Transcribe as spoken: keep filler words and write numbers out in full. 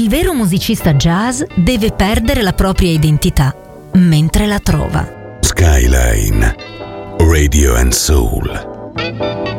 vero musicista jazz deve perdere la propria identità mentre la trova. Skyline Radio and Soul.